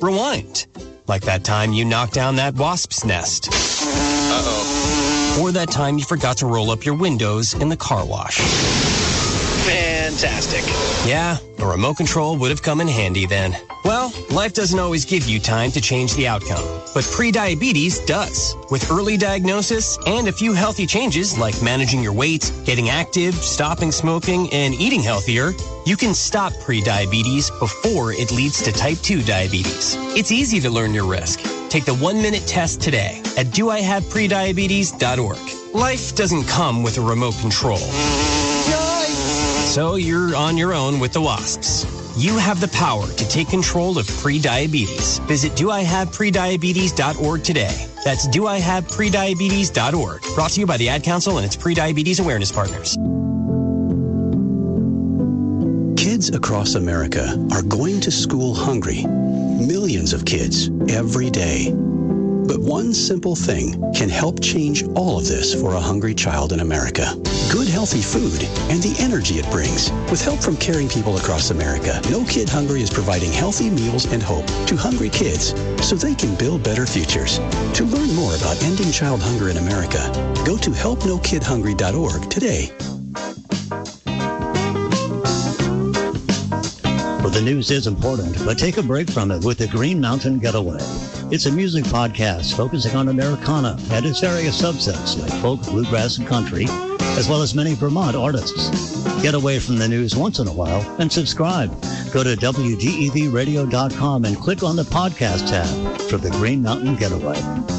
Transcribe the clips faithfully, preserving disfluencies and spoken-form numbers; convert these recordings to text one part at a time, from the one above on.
rewind. Like that time you knocked down that wasp's nest. Uh-oh. Or that time you forgot to roll up your windows in the car wash. Fantastic. Yeah, a remote control would have come in handy then. Well, life doesn't always give you time to change the outcome, but prediabetes does. With early diagnosis and a few healthy changes like managing your weight, getting active, stopping smoking, and eating healthier, you can stop prediabetes before it leads to type two diabetes. It's easy to learn your risk. Take the one-minute test today at do I have prediabetes dot org. Life doesn't come with a remote control. So you're on your own with the wasps. You have the power to take control of prediabetes. Visit do I have prediabetes dot org today. That's do I have prediabetes dot org. Brought to you by the Ad Council and its prediabetes awareness partners. Kids across America are going to school hungry. Millions of kids every day. But one simple thing can help change all of this for a hungry child in America. Good, healthy food and the energy it brings. With help from caring people across America, No Kid Hungry is providing healthy meals and hope to hungry kids so they can build better futures. To learn more about ending child hunger in America, go to help no kid hungry dot org today. Well, the news is important, but take a break from it with the Green Mountain Getaway. It's a music podcast focusing on Americana and its various subsets like folk, bluegrass, and country, as well as many Vermont artists. Get away from the news once in a while and subscribe. Go to W D E V radio dot com and click on the podcast tab for the Green Mountain Getaway.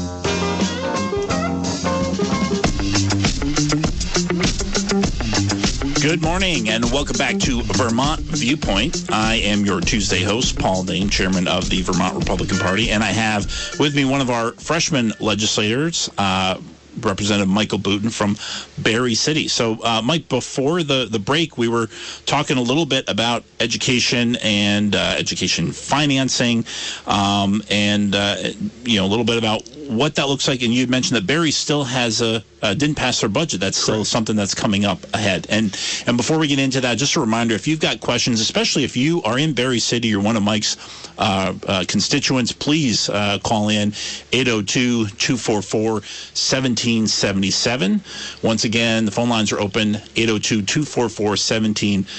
Good morning and welcome back to Vermont Viewpoint. I am your Tuesday host, Paul Dane, chairman of the Vermont Republican Party, and I have with me one of our freshman legislators, uh, Representative Michael Booten from Barre City. So, uh, Mike, before the, the break, we were talking a little bit about education and uh, education financing um, and, uh, you know, a little bit about what that looks like. And you had mentioned that Barre still has a, uh, didn't pass their budget. That's still Correct. Something that's coming up ahead. And and before we get into that, just a reminder, if you've got questions, especially if you are in Barre City, you're one of Mike's uh, uh, constituents, please uh, call in eight oh two, two four four, one seven seven seven. Once again, the phone lines are open, eight oh two, two four four, one seven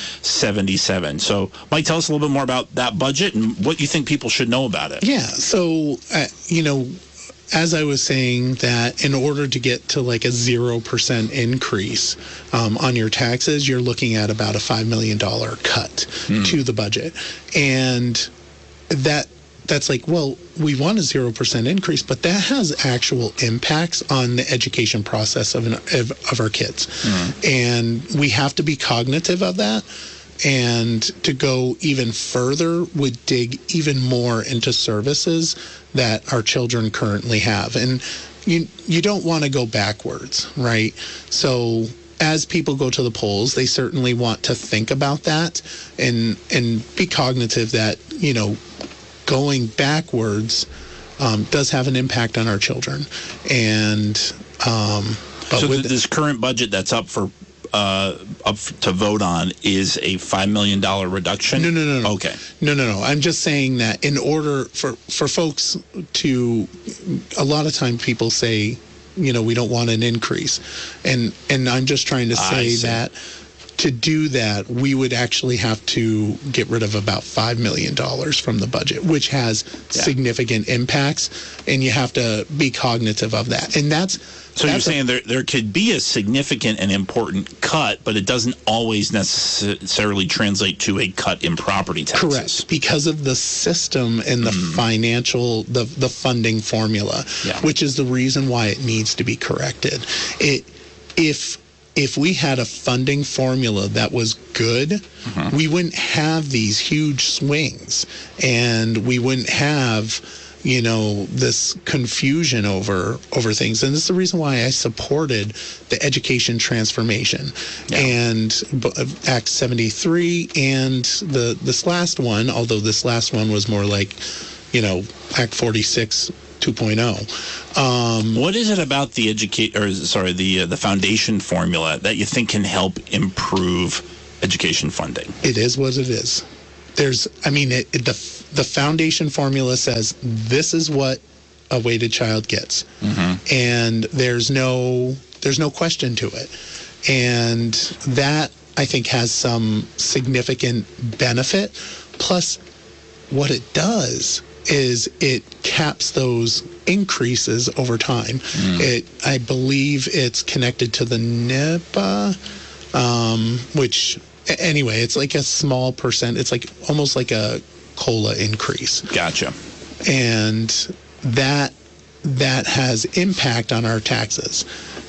seven seven. So, Mike, tell us a little bit more about that budget and what you think people should know about it. Yeah, so, uh, you know, as I was saying, that in order to get to like a zero percent increase um, on your taxes, you're looking at about a five million dollars cut mm. to the budget. And that that's like, well, we want a zero percent increase, but that has actual impacts on the education process of, an, of, of our kids. Mm. And we have to be cognitive of that. And to go even further would dig even more into services that our children currently have. And you you don't want to go backwards, right? So as people go to the polls, they certainly want to think about that and and be cognitive that, you know, going backwards um, does have an impact on our children. And um, but so with this current budget that's up for Uh, up to vote on is a five million dollars reduction? No, no, no, no. Okay. No, no, no. I'm just saying that in order for, for folks to, a lot of times people say, you know, we don't want an increase. And, and I'm just trying to say that to do that, we would actually have to get rid of about five million dollars from the budget, which has yeah. significant impacts, and you have to be cognitive of that. And that's So that's you're saying a, there there could be a significant and important cut, but it doesn't always necessarily translate to a cut in property taxes. Correct, because of the system and the mm. financial, the the funding formula, yeah. which is the reason why it needs to be corrected. It if If we had a funding formula that was good, mm-hmm. we wouldn't have these huge swings, and we wouldn't have, you know, this confusion over over things. And this is the reason why I supported the education transformation yeah. and Act seventy-three and the this last one, although this last one was more like, you know, Act forty-six two point oh. Um, what is it about the educate or sorry the uh, the foundation formula that you think can help improve education funding? It is what it is. there's, I mean, it, it, the the foundation formula says this is what a weighted child gets, mm-hmm. and there's no there's no question to it, and that I think has some significant benefit. Plus, what it does is it caps those increases over time. Mm. It, I believe, it's connected to the N I P A, um, which. Anyway, it's like a small percent. It's like almost like a COLA increase. Gotcha. And that that has impact on our taxes,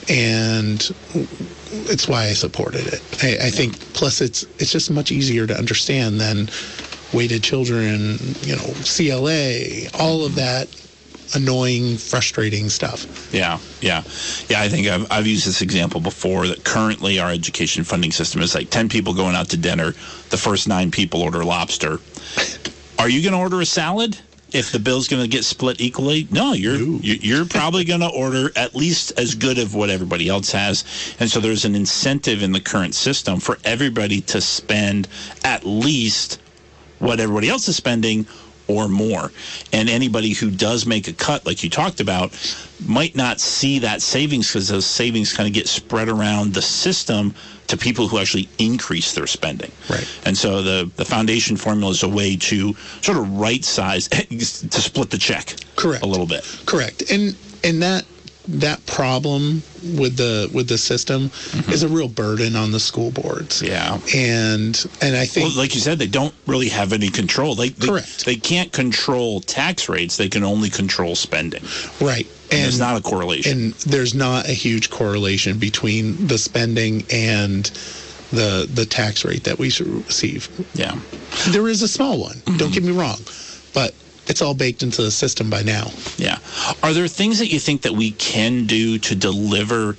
and it's why I supported it. I, I yeah. think. Plus, it's it's just much easier to understand than weighted children. You know, C L A, all of that annoying, frustrating stuff. Yeah, yeah. Yeah, I think I've, I've used this example before, that currently our education funding system is like ten people going out to dinner. The first nine people order lobster. Are you going to order a salad if the bill's going to get split equally? No, you're Ooh. you're probably going to order at least as good of what everybody else has. And so there's an incentive in the current system for everybody to spend at least what everybody else is spending or more. And anybody who does make a cut, like you talked about, might not see that savings because those savings kind of get spread around the system to people who actually increase their spending. Right. And so the, the foundation formula is a way to sort of right size, to split the check. Correct. A little bit. Correct. And and that that problem with the with the system mm-hmm. is a real burden on the school boards. Yeah. And and I think, well, like you said, they don't really have any control. They, they Correct. They can't control tax rates. They can only control spending. Right. And, and there's not a correlation. And there's not a huge correlation between the spending and the the tax rate that we receive. Yeah. There is a small one. Mm-hmm. Don't get me wrong. But it's all baked into the system by now. Yeah. Are there things that you think that we can do to deliver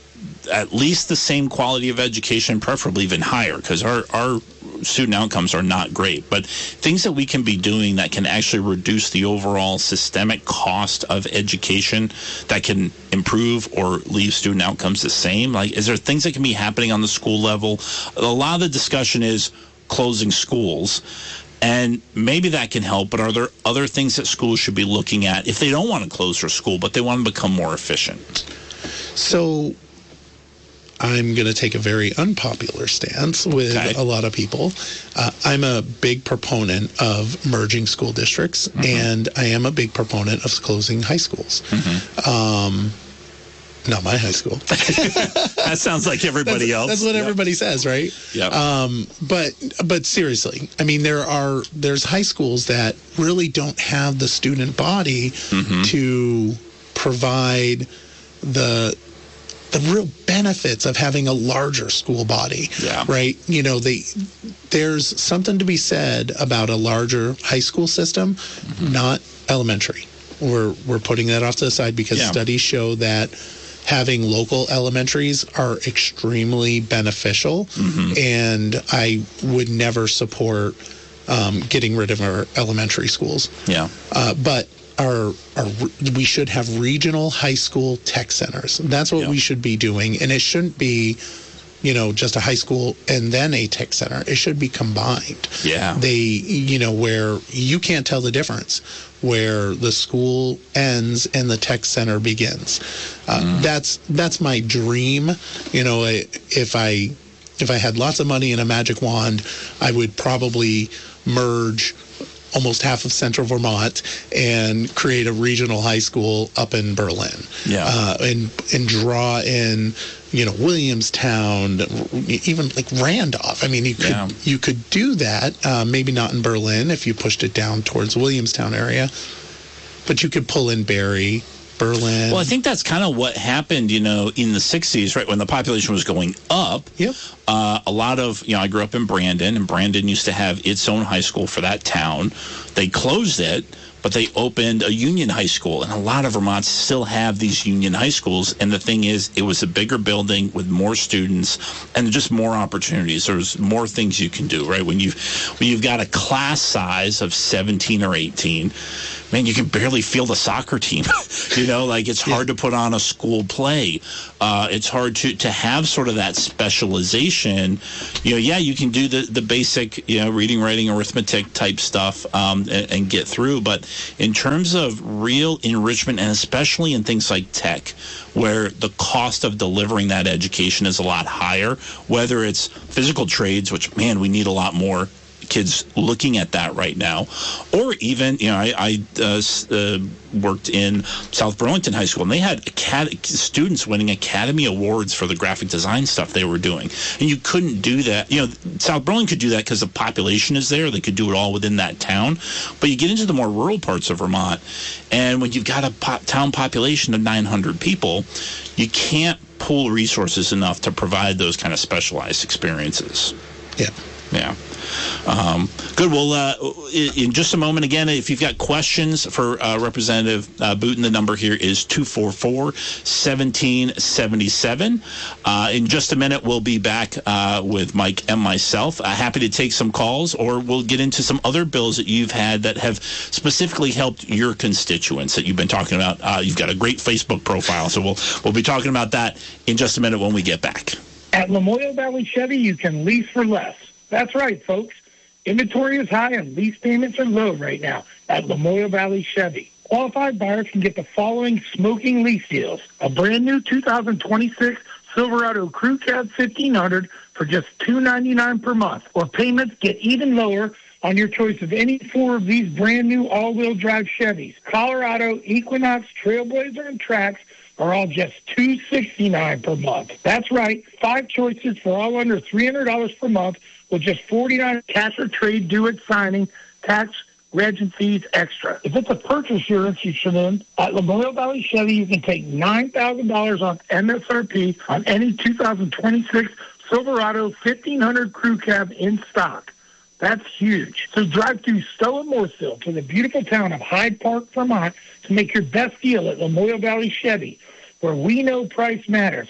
at least the same quality of education, preferably even higher, because our, our student outcomes are not great, but things that we can be doing that can actually reduce the overall systemic cost of education that can improve or leave student outcomes the same? Like, is there things that can be happening on the school level? A lot of the discussion is closing schools. And maybe that can help, but are there other things that schools should be looking at if they don't want to close their school, but they want to become more efficient? So I'm going to take a very unpopular stance with okay. a lot of people. Uh, I'm a big proponent of merging school districts, mm-hmm. and I am a big proponent of closing high schools. Mm-hmm. Um, not my high school. That sounds like everybody that's, else. That's what yep. everybody says, right? Yeah. Um, but but seriously, I mean, there are there's high schools that really don't have the student body mm-hmm. to provide the the real benefits of having a larger school body. Yeah. Right. You know, they there's something to be said about a larger high school system, mm-hmm. not elementary. We're we're putting that off to the side because yeah. studies show that having local elementaries are extremely beneficial, mm-hmm. and I would never support um, getting rid of our elementary schools. Yeah. Uh, but our, our we should have regional high school tech centers. That's what yeah. we should be doing, and it shouldn't be, you know, just a high school and then a tech center. It should be combined. Yeah. They, you know, where you can't tell the difference, where the school ends and the tech center begins. Uh, mm. That's that's my dream. You know, if I if I had lots of money and a magic wand, I would probably merge almost half of central Vermont and create a regional high school up in Berlin. Yeah. Uh, and and draw in, you know, Williamstown, even like Randolph. I mean, you could yeah. you could do that. Uh, maybe not in Berlin if you pushed it down towards the Williamstown area, but you could pull in Barrie, Berlin. Well, I think that's kind of what happened, you know, in the sixties, right, when the population was going up. Yep. Uh, a lot of, you know, I grew up in Brandon, and Brandon used to have its own high school for that town. They closed it, but they opened a union high school, and a lot of Vermonts still have these union high schools. And the thing is, it was a bigger building with more students and just more opportunities. There's more things you can do, right? When you've, when you've got a class size of seventeen or eighteen, man, you can barely field a soccer team. You know, like it's hard to put on a school play. Uh, it's hard to, to have sort of that specialization. You know, yeah, you can do the, the basic, you know, reading, writing, arithmetic type stuff um, and, and get through. But in terms of real enrichment, and especially in things like tech, where the cost of delivering that education is a lot higher, whether it's physical trades, which, man, we need a lot more kids looking at that right now, or even, you know, I, I uh, uh, worked in South Burlington High School, and they had acad- students winning Academy Awards for the graphic design stuff they were doing. And you couldn't do that. You know, South Burlington could do that because the population is there. They could do it all within that town. But you get into the more rural parts of Vermont, and when you've got a po- town population of nine hundred people, you can't pool resources enough to provide those kind of specialized experiences. Yeah. Yeah. Um, good. Well, uh, in just a moment, again, if you've got questions for uh, Representative uh, Booten, the number here is two four four, one seven seven seven. Uh, in just a minute, we'll be back uh, with Mike and myself. Uh, happy to take some calls, or we'll get into some other bills that you've had that have specifically helped your constituents that you've been talking about. Uh, you've got a great Facebook profile, so we'll we'll be talking about that in just a minute when we get back. At Lamoille Valley Chevy, you can lease for less. That's right, folks. Inventory is high and lease payments are low right now at Lamoille Valley Chevy. Qualified buyers can get the following smoking lease deals. A brand new two thousand twenty-six Silverado Crew Cab fifteen hundred for just two hundred ninety-nine dollars per month. Or payments get even lower on your choice of any four of these brand new all-wheel drive Chevys. Colorado, Equinox, Trailblazer, and Trax are all just two hundred sixty-nine dollars per month. That's right, five choices for all under three hundred dollars per month with just forty-nine dollars cash or trade due at signing, tax, reg, and fees extra. If it's a purchase you're interested in, at Lamoille Valley Chevy, you can take nine thousand dollars off M S R P on any two thousand twenty-six Silverado fifteen hundred Crew Cab in stock. That's huge. So drive through Stowe and Mooresville to the beautiful town of Hyde Park, Vermont, to make your best deal at Lamoille Valley Chevy, where we know price matters.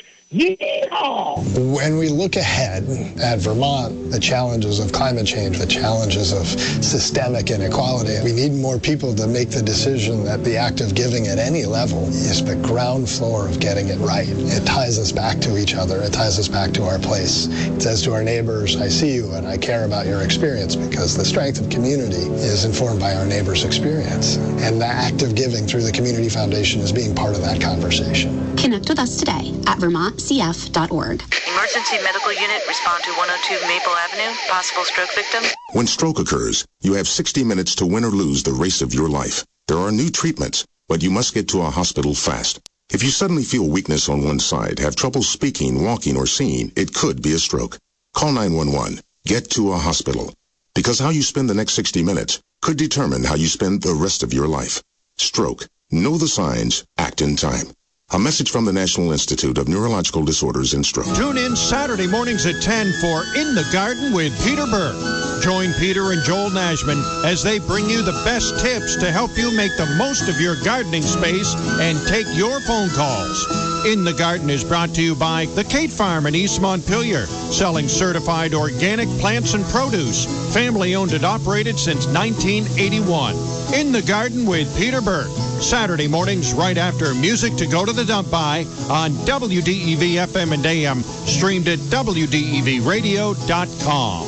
Yeehaw! When we look ahead at Vermont, the challenges of climate change, the challenges of systemic inequality, we need more people to make the decision that the act of giving at any level is the ground floor of getting it right. It ties us back to each other. It ties us back to our place. It says to our neighbors, I see you and I care about your experience, because the strength of community is informed by our neighbors' experience. And the act of giving through the Community Foundation is being part of that conversation. Connect with us today at vermont c f dot org. Emergency medical unit, respond to one oh two Maple Avenue. Possible stroke victim. When stroke occurs, you have sixty minutes to win or lose the race of your life. There are new treatments, but you must get to a hospital fast. If you suddenly feel weakness on one side, have trouble speaking, walking, or seeing, it could be a stroke. Call nine one one. Get to a hospital. Because how you spend the next sixty minutes could determine how you spend the rest of your life. Stroke. Know the signs. Act in time. A message from the National Institute of Neurological Disorders and Stroke. Tune in Saturday mornings at ten for In the Garden with Peter Burke. Join Peter and Joel Nashman as they bring you the best tips to help you make the most of your gardening space and take your phone calls. In the Garden is brought to you by the Kate Farm in East Montpelier, selling certified organic plants and produce. Family owned and operated since nineteen eighty-one. In the Garden with Peter Burke. Saturday mornings right after Music to Go to the Dump By on W D E V F M and A M, streamed at W D E V radio dot com.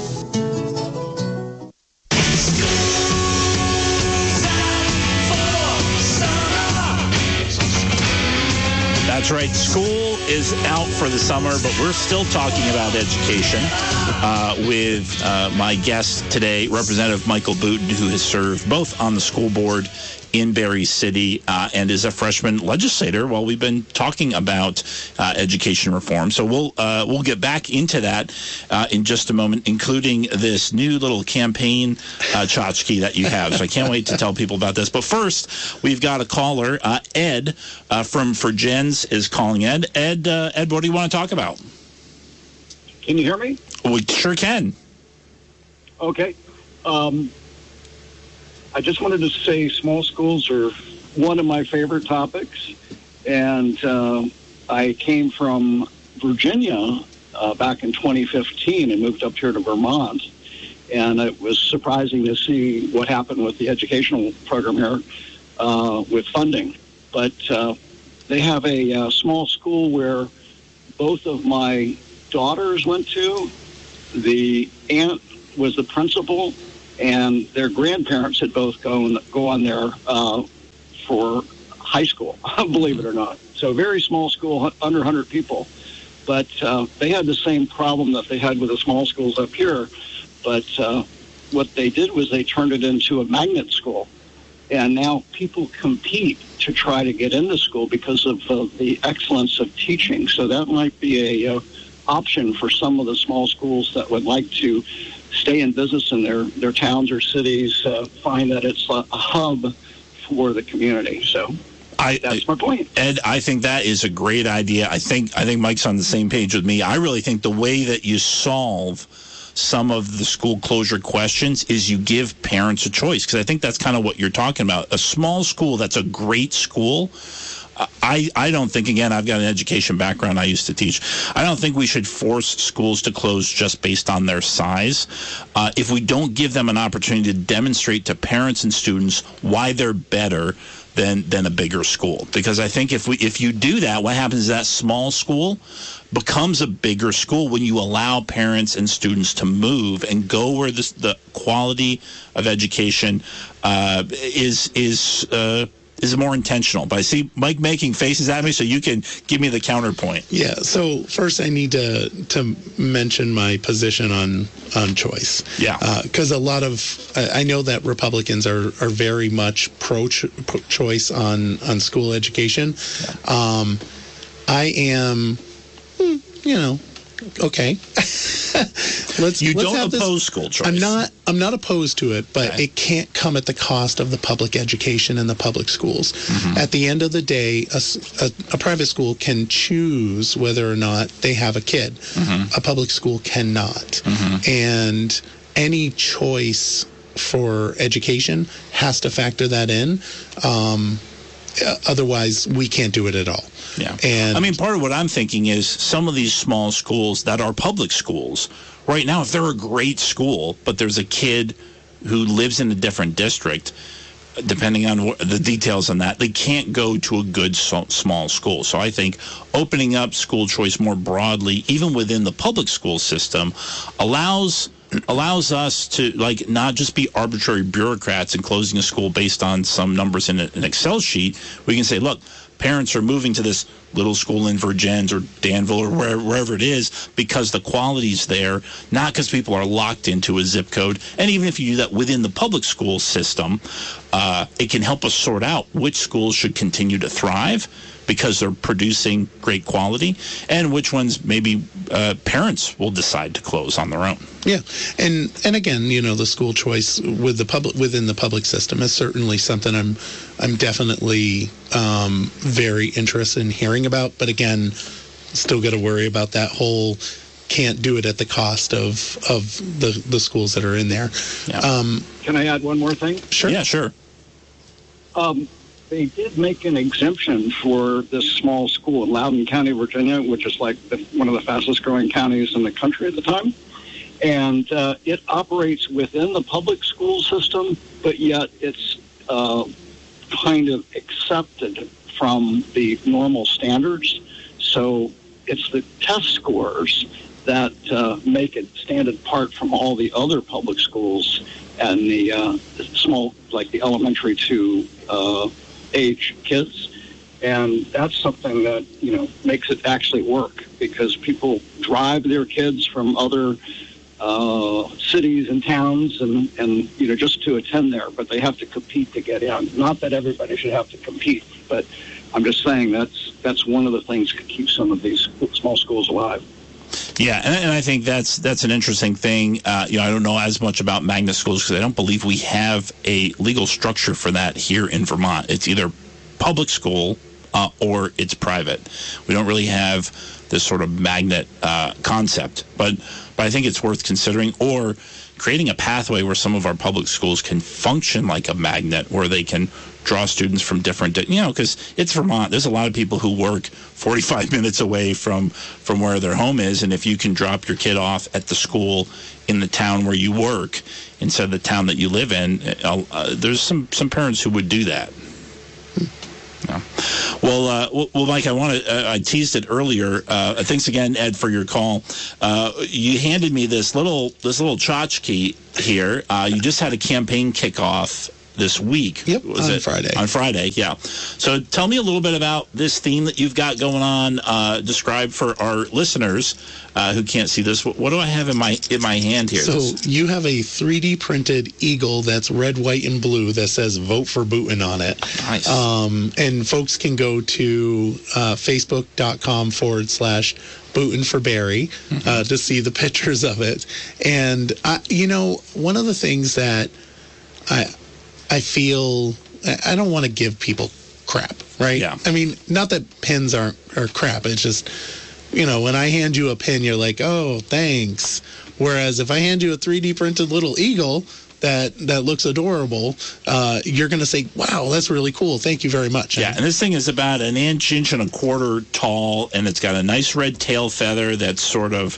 That's right. School is out for the summer, but we're still talking about education uh, with uh, my guest today, Representative Michael Booten, who has served both on the school board in Berry City uh, and is a freshman legislator while we've been talking about uh, education reform. So we'll uh, we'll get back into that uh, in just a moment, including this new little campaign uh, tchotchke that you have. So I can't wait to tell people about this. But first, we've got a caller. Uh, Ed uh, from Virgins is calling. Ed, Ed, uh, Ed, what do you want to talk about? Can you hear me? We sure can. Okay. Um, I just wanted to say small schools are one of my favorite topics. And uh, I came from Virginia uh, back in twenty fifteen and moved up here to Vermont. And it was surprising to see what happened with the educational program here uh, with funding. But uh, they have a uh, small school where both of my daughters went to. The aunt was the principal, and their grandparents had both gone go on there uh, for high school, believe it or not. So very small school, under one hundred people. But uh, they had the same problem that they had with the small schools up here. But uh, what they did was they turned it into a magnet school. And now people compete to try to get into school because of uh, the excellence of teaching. So that might be a uh, option for some of the small schools that would like to stay in business in their, their towns or cities, uh, find that it's a, a hub for the community. So I, that's my point. Ed, I think that is a great idea. I think I think Mike's on the same page with me. I really think the way that you solve some of the school closure questions is you give parents a choice, because I think that's kind of what you're talking about. A small school that's a great school, I, I don't think, again, I've got an education background. I used to teach. I don't think we should force schools to close just based on their size. Uh, if we don't give them an opportunity to demonstrate to parents and students why they're better than than a bigger school. Because I think if we if you do that, what happens is that small school becomes a bigger school when you allow parents and students to move and go where this, the quality of education uh, is is uh, is more intentional. But I see Mike making faces at me, so you can give me the counterpoint. Yeah. So first, I need to to mention my position on on choice. Yeah. Because uh, a lot of I, I know that Republicans are are very much pro, cho- pro choice on on school education. Yeah. Um, I am, you know, okay. let's. You let's don't have oppose this. school choice. I'm not. I'm not opposed to it, but okay. It can't come at the cost of the public education and the public schools. Mm-hmm. At the end of the day, a, a, a private school can choose whether or not they have a kid. Mm-hmm. A public school cannot, mm-hmm. and any choice for education has to factor that in. Um, otherwise, we can't do it at all. Yeah. And I mean, part of what I'm thinking is some of these small schools that are public schools right now, if they're a great school, but there's a kid who lives in a different district, depending on what, the details on that, they can't go to a good so, small school. So I think opening up school choice more broadly, even within the public school system, allows allows us to, like, not just be arbitrary bureaucrats and closing a school based on some numbers in a, an Excel sheet. We can say, look, parents are moving to this little school in Virgins or Danville or where, wherever it is because the quality's there, not because people are locked into a zip code. And even if you do that within the public school system, uh, it can help us sort out which schools should continue to thrive because they're producing great quality, and which ones maybe uh, parents will decide to close on their own. Yeah, and and again, you know, the school choice with the public within the public system is certainly something I'm I'm definitely um, very interested in hearing about. But again, still got to worry about that whole can't do it at the cost of of the the schools that are in there. Yeah. Um, Can I add one more thing? Sure. Yeah, sure. Um, they did make an exemption for this small school in Loudoun County, Virginia, which is like the, one of the fastest growing counties in the country at the time. And uh, it operates within the public school system, but yet it's uh, kind of accepted from the normal standards. So it's the test scores that uh, make it stand apart from all the other public schools and the, uh, the small, like the elementary to uh, age kids. And that's something that, you know, makes it actually work, because people drive their kids from other uh, cities and towns and, and, you know, just to attend there, but they have to compete to get in. Not that everybody should have to compete, but I'm just saying that's that's one of the things that keeps some of these small schools alive. Yeah, and, and I think that's that's an interesting thing. Uh, you know, I don't know as much about magnet schools because I don't believe we have a legal structure for that here in Vermont. It's either public school uh, or it's private. We don't really have this sort of magnet uh, concept, but but I think it's worth considering. Or creating a pathway where some of our public schools can function like a magnet, where they can draw students from different, you know, because it's Vermont. There's a lot of people who work forty-five minutes away from, from where their home is, and if you can drop your kid off at the school in the town where you work instead of the town that you live in, uh, there's some, some parents who would do that. Yeah. Well, uh, well, Mike, I want to. Uh, I teased it earlier. Uh, thanks again, Ed, for your call. Uh, you handed me this little this little tchotchke here. Uh, you just had a campaign kickoff this week. Yep, was on it? Friday. On Friday, yeah. So tell me a little bit about this theme that you've got going on. Uh, describe for our listeners uh, who can't see this. What, what do I have in my in my hand here? So This- you have a three D printed eagle that's red, white, and blue that says "Vote for Booten" on it. Nice. Um, and folks can go to uh, facebook.com forward slash Booten for Barry mm-hmm. uh, to see the pictures of it. And, I, you know, one of the things that I... I feel I don't want to give people crap, right? Yeah. I mean, not that pins aren't are crap. It's just, you know, when I hand you a pin, you're like, oh, thanks. Whereas if I hand you a three D printed little eagle that that looks adorable, uh, you're going to say, wow, that's really cool. Thank you very much. Yeah, and this thing is about an inch, inch and a quarter tall, and it's got a nice red tail feather that's sort of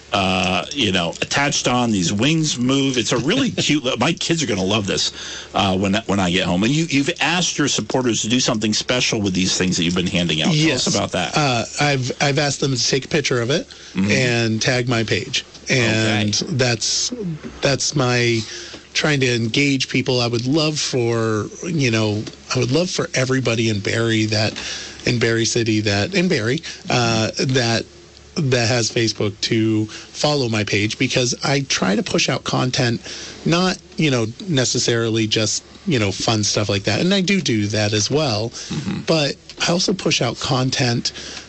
Uh, you know, attached on. These wings move. It's a really cute. My kids are going to love this uh, when when I get home. And you, you've asked your supporters to do something special with these things that you've been handing out. Yes. Tell us about that. Uh, I've I've asked them to take a picture of it mm-hmm. and tag my page, and okay. that's that's my trying to engage people. I would love for you know I would love for everybody in Barry that in Barry City that in Barry uh, that. that has Facebook to follow my page, because I try to push out content, not, you know, necessarily just, you know, fun stuff like that. And I do do that as well. Mm-hmm. But I also push out content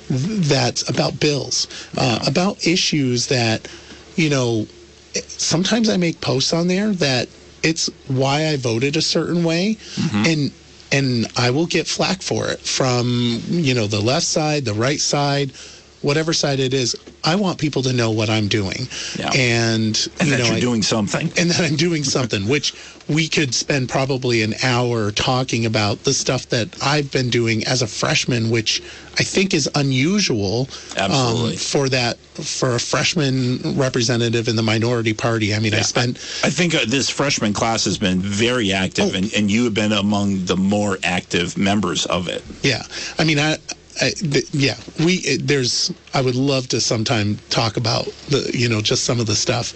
that's about bills, uh, about issues that, you know, sometimes I make posts on there that it's why I voted a certain way. Mm-hmm. And and I will get flack for it from, you know, the left side, the right side, whatever side it is. I want people to know what I'm doing. Yeah. And, and you that know, you're I, doing something. And that I'm doing something, which we could spend probably an hour talking about the stuff that I've been doing as a freshman, which I think is unusual. Absolutely. Um, for that, for a freshman representative in the minority party. I mean, yeah. I spent... I, I think uh, this freshman class has been very active, oh. and, and you have been among the more active members of it. Yeah. I mean, I... I, th- yeah, we it, there's. I would love to sometime talk about the, you know, just some of the stuff.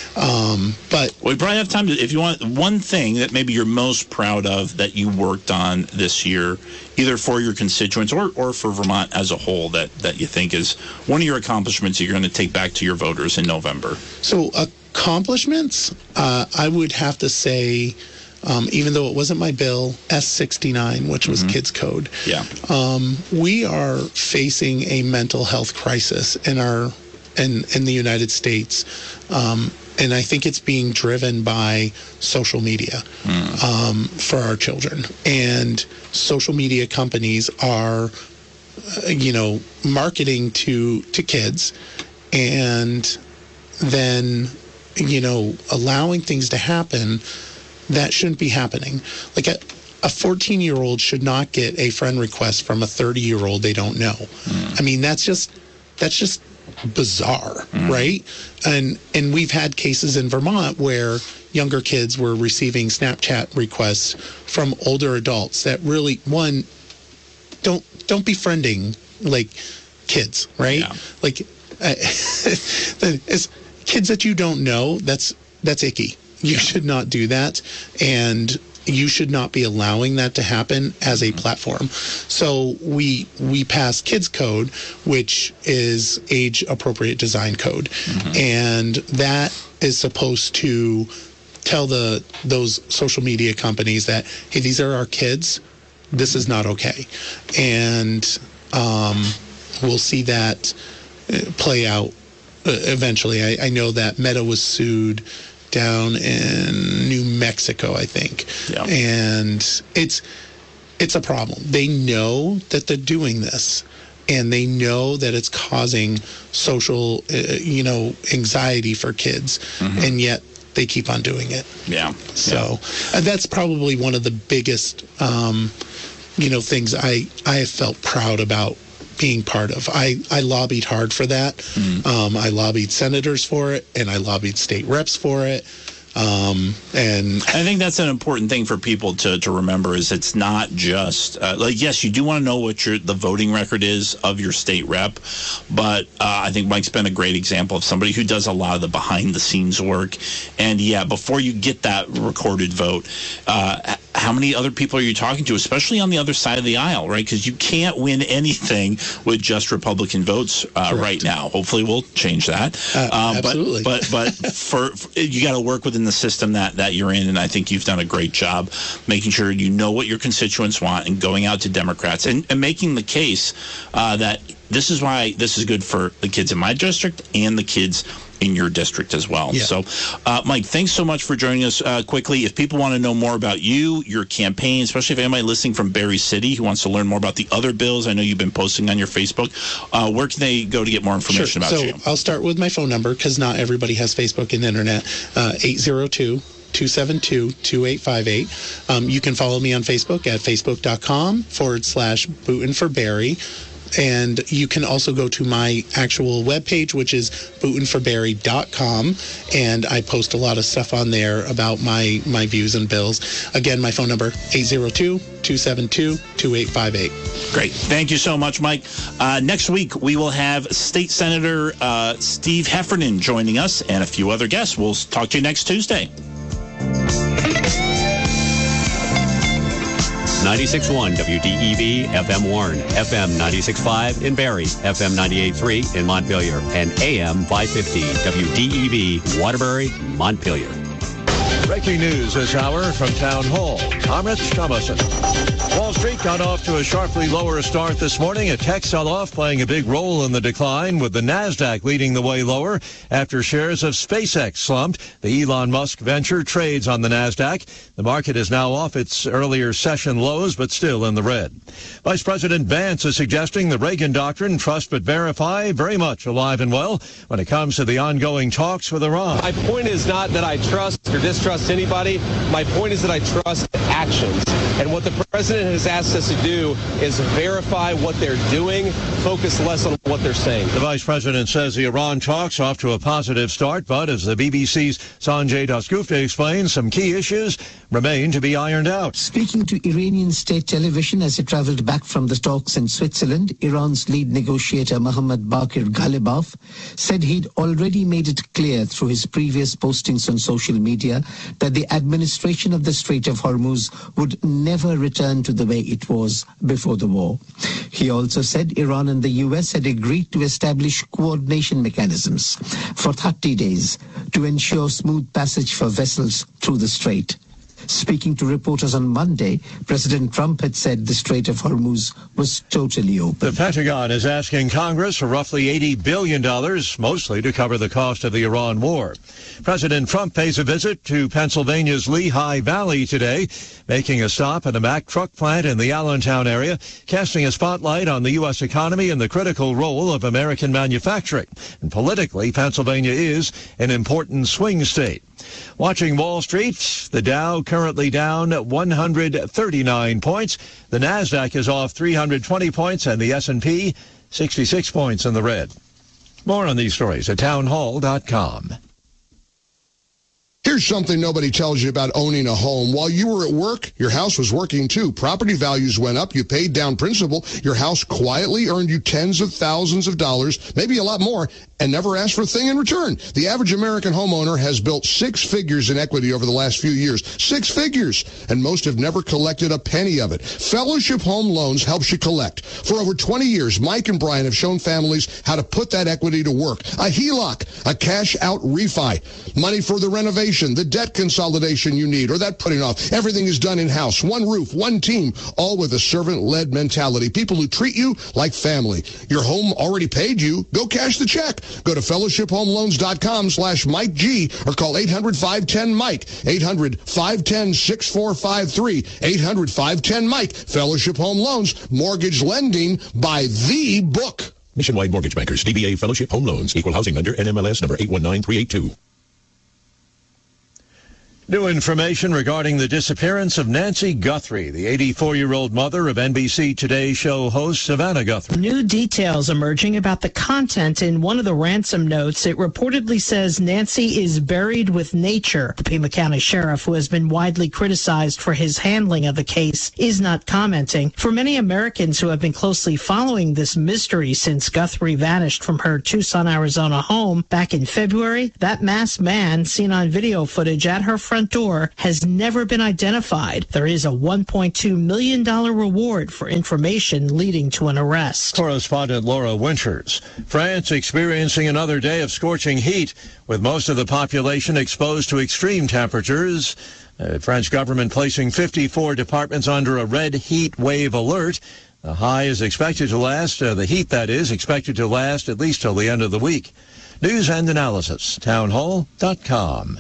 Um, but well, we probably have time to. If you want one thing that maybe you're most proud of that you worked on this year, either for your constituents or, or for Vermont as a whole, that that you think is one of your accomplishments you're going to take back to your voters in November. So accomplishments, uh, I would have to say. Um, even though it wasn't my bill, S sixty-nine, which was mm-hmm. Kids Code. Yeah. Um, we are facing a mental health crisis in our in in the United States, um, and I think it's being driven by social media mm. um, for our children. And social media companies are, uh, you know, marketing to to kids, and then, you know, allowing things to happen that shouldn't be happening. Like a, a fourteen-year-old should not get a friend request from a thirty-year-old they don't know. Mm. I mean, that's just that's just bizarre, mm. right? And and we've had cases in Vermont where younger kids were receiving Snapchat requests from older adults that really, one, don't don't be friending like kids, right? Yeah. Like uh, as kids that you don't know, that's that's icky. You yeah. should not do that, and you should not be allowing that to happen as a platform. So we we passed Kids Code, which is age-appropriate design code, mm-hmm. and that is supposed to tell the those social media companies that, hey, these are our kids. This is not okay, and um, we'll see that play out uh, eventually. I, I know that Meta was sued down in New Mexico, I think. Yeah. And it's it's a problem. They know that they're doing this, and they know that it's causing social, uh, you know, anxiety for kids, mm-hmm. and yet they keep on doing it. Yeah. So and that's probably one of the biggest, um, you know, things I, I have felt proud about being part of. I, I lobbied hard for that. Mm-hmm. Um, I lobbied senators for it, and I lobbied state reps for it. Um, and I think that's an important thing for people to, to remember is it's not just uh, like, yes, you do want to know what your the voting record is of your state rep, but uh, I think Mike's been a great example of somebody who does a lot of the behind the scenes work. And yeah, before you get that recorded vote, uh, how many other people are you talking to, especially on the other side of the aisle, right? Because you can't win anything with just Republican votes uh, right now. Hopefully we'll change that. Uh, um, absolutely. But, but, but for, for you got to work within the system that, that you're in, and I think you've done a great job making sure you know what your constituents want and going out to Democrats and, and making the case uh, that this is why this is good for the kids in my district and the kids in your district as well. Yeah. So, uh, Mike, thanks so much for joining us uh, quickly. If people want to know more about you, your campaign, especially if anybody listening from Berry City who wants to learn more about the other bills, I know you've been posting on your Facebook, uh, where can they go to get more information sure. about so you? I'll start with my phone number because not everybody has Facebook and the internet, uh, eight zero two, two seven two, two eight five eight. Um, you can follow me on Facebook at facebook.com forward slash Booten for Berry. And you can also go to my actual webpage, which is booten for berry dot com, and I post a lot of stuff on there about my, my views and bills. Again, my phone number, eight zero two, two seven two, two eight five eight. Great. Thank you so much, Mike. Uh, next week, we will have State Senator uh, Steve Heffernan joining us and a few other guests. We'll talk to you next Tuesday. ninety-six point one W D E V F M Warren, F M ninety-six point five in Barrie, F M ninety-eight point three in Montpelier, and A M five fifty W D E V Waterbury, Montpelier. Breaking news this hour from Town Hall. I'm Rich Thomason. Wall Street got off to a sharply lower start this morning. A tech sell-off playing a big role in the decline, with the NASDAQ leading the way lower after shares of SpaceX slumped. The Elon Musk venture trades on the NASDAQ. The market is now off its earlier session lows, but still in the red. Vice President Vance is suggesting the Reagan doctrine, trust but verify, very much alive and well when it comes to the ongoing talks with Iran. My point is not that I trust or distrust anybody. My point is that I trust actions. And what the president has asked us to do is verify what they're doing, focus less on what they're saying. The vice president says the Iran talks off to a positive start, but as the B B C's Sanjay Dasgupta explains, some key issues remain to be ironed out. Speaking to Iranian state television as he traveled back from the talks in Switzerland, Iran's lead negotiator Mohammad Bakir Ghalibaf said he'd already made it clear through his previous postings on social media that the administration of the Strait of Hormuz would never return to the way it was before the war. He also said Iran and the U S had agreed to establish coordination mechanisms for thirty days to ensure smooth passage for vessels through the strait. Speaking to reporters on Monday, President Trump had said the Strait of Hormuz was totally open. The Pentagon is asking Congress for roughly eighty billion dollars, mostly to cover the cost of the Iran war. President Trump pays a visit to Pennsylvania's Lehigh Valley today, making a stop at a Mack truck plant in the Allentown area, casting a spotlight on the U S economy and the critical role of American manufacturing. And politically, Pennsylvania is an important swing state. Watching Wall Street, the Dow currently down one hundred thirty-nine points. The NASDAQ is off three hundred twenty points, and the S and P sixty-six points in the red. More on these stories at townhall dot com. Here's something nobody tells you about owning a home. While you were at work, your house was working too. Property values went up. You paid down principal. Your house quietly earned you tens of thousands of dollars, maybe a lot more, and never asked for a thing in return. The average American homeowner has built six figures in equity over the last few years. Six figures. And most have never collected a penny of it. Fellowship Home Loans helps you collect. For over twenty years, Mike and Brian have shown families how to put that equity to work. A H E L O C, a cash-out refi, money for the renovation, the debt consolidation you need, or that putting off. Everything is done in-house. One roof, one team, all with a servant-led mentality. People who treat you like family. Your home already paid you. Go cash the check. Go to fellowship home loans dot com slash Mike G or call eight hundred, five one zero, Mike. eight hundred, five one zero, six four five three. eight hundred, five one zero, Mike. Fellowship Home Loans. Mortgage lending by the book. Nationwide Mortgage Bankers, D B A Fellowship Home Loans, Equal Housing Lender, N M L S number eight one nine three eight two. New information regarding the disappearance of Nancy Guthrie, the eighty-four-year-old mother of N B C Today show host Savannah Guthrie. New details emerging about the content in one of the ransom notes. It reportedly says Nancy is buried with nature. The Pima County Sheriff, who has been widely criticized for his handling of the case, is not commenting. For many Americans who have been closely following this mystery since Guthrie vanished from her Tucson, Arizona home back in February, that masked man seen on video footage at her front door has never been identified. There is a one point two million dollars reward for information leading to an arrest. Correspondent Laura Winters. France experiencing another day of scorching heat, with most of the population exposed to extreme temperatures. The French government placing fifty-four departments under a red heat wave alert. The high is expected to last, uh, the heat that is, expected to last at least till the end of the week. News and analysis, townhall dot com.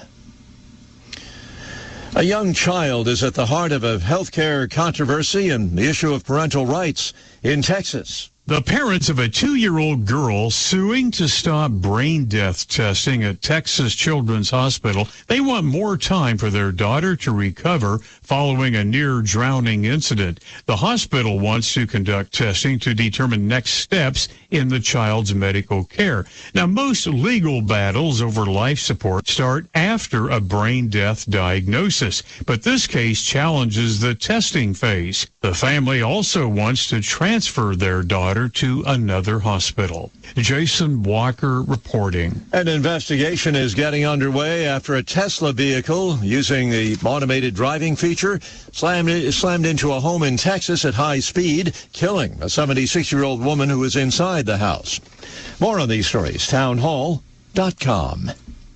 A young child is at the heart of a healthcare controversy and the issue of parental rights in Texas. The parents of a two-year-old girl suing to stop brain death testing at Texas Children's Hospital. They want more time for their daughter to recover following a near-drowning incident. The hospital wants to conduct testing to determine next steps in the child's medical care. Now, most legal battles over life support start after a brain death diagnosis, but this case challenges the testing phase. The family also wants to transfer their daughter to another hospital. Jason Walker reporting. An investigation is getting underway after a Tesla vehicle using the automated driving feature slammed, slammed into a home in Texas at high speed, killing a seventy-six-year-old woman who was inside the house. More on these stories, townhall dot com.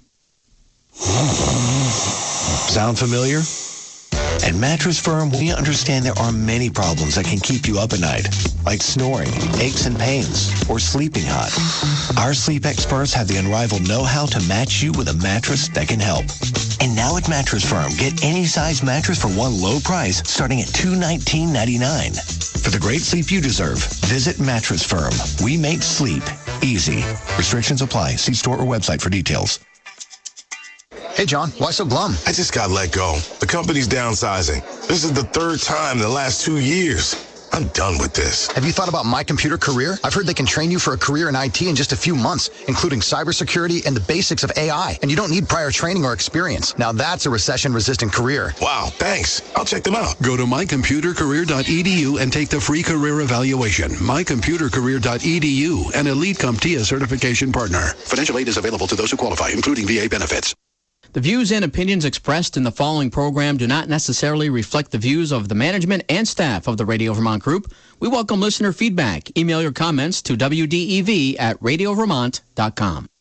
Sound familiar? At Mattress Firm, we understand there are many problems that can keep you up at night, like snoring, aches and pains, or sleeping hot. Our sleep experts have the unrivaled know-how to match you with a mattress that can help. And now at Mattress Firm, get any size mattress for one low price starting at two hundred nineteen dollars and ninety-nine cents. For the great sleep you deserve, visit Mattress Firm. We make sleep easy. Restrictions apply. See store or website for details. Hey, John, why so glum? I just got let go. The company's downsizing. This is the third time in the last two years. I'm done with this. Have you thought about My Computer Career? I've heard they can train you for a career in I T in just a few months, including cybersecurity and the basics of A I. And you don't need prior training or experience. Now that's a recession-resistant career. Wow, thanks. I'll check them out. Go to my computer career dot e d u and take the free career evaluation. my computer career dot e d u, an Elite CompTIA certification partner. Financial aid is available to those who qualify, including V A benefits. The views and opinions expressed in the following program do not necessarily reflect the views of the management and staff of the Radio Vermont Group. We welcome listener feedback. Email your comments to w d e v at radio vermont dot com.